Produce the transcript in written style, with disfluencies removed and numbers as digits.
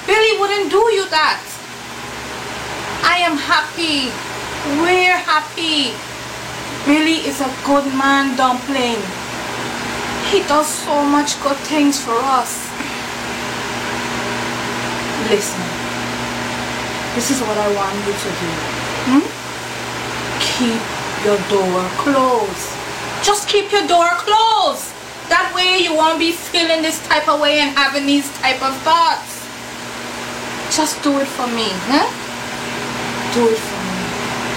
Billy wouldn't do you that. I am happy. We're happy. Billy is a good man, Dumpling. He does so much good things for us. Listen, this is what I want you to do. Keep your door closed. Just keep your door closed. That way you won't be feeling this type of way and having these type of thoughts. Just do it for me, huh? Do it for me.